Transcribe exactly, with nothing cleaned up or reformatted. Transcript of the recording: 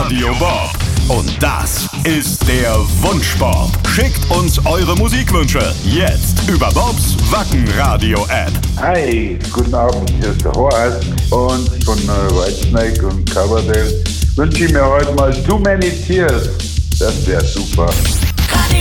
Radio Bob. Und das ist der Wunschbob. Schickt uns eure Musikwünsche jetzt über Bobs Wacken-Radio-App. Hi, guten Abend, hier ist der Horst und von äh, Whitesnake und Coverdale wünsche ich mir heute mal Too Many Tears. Das wäre super.